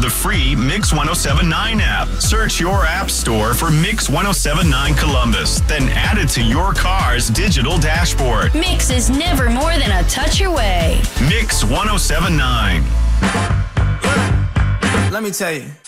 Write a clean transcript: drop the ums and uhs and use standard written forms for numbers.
the free Mix 1079 app. Search your app store for Mix 1079 Columbus, then add it to your car's digital dashboard. Mix is never more than a touch away. Mix 1079. Let me tell you.